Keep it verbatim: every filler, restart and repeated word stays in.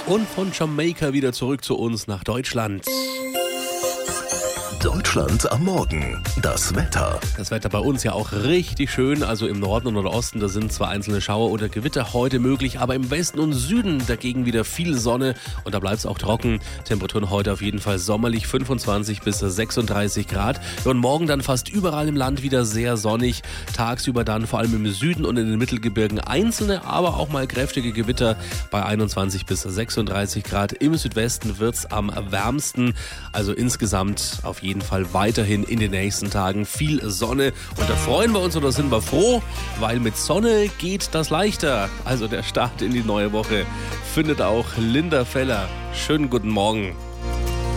Und von Jamaika wieder zurück zu uns nach Deutschland. Deutschland am Morgen. Das Wetter. Das Wetter bei uns ja auch richtig schön. Also im Norden und Osten, da sind zwar einzelne Schauer oder Gewitter heute möglich, aber im Westen und Süden dagegen wieder viel Sonne und da bleibt es auch trocken. Temperaturen heute auf jeden Fall sommerlich, fünfundzwanzig bis sechsunddreißig Grad. Und morgen dann fast überall im Land wieder sehr sonnig. Tagsüber dann vor allem im Süden und in den Mittelgebirgen einzelne, aber auch mal kräftige Gewitter bei einundzwanzig bis sechsunddreißig Grad. Im Südwesten wird es am wärmsten. Also insgesamt auf jeden Fall weiterhin in den nächsten Tagen viel Sonne. Und da freuen wir uns oder sind wir froh, weil mit Sonne geht das leichter. Also der Start in die neue Woche findet auch Linda Feller. Schönen guten Morgen.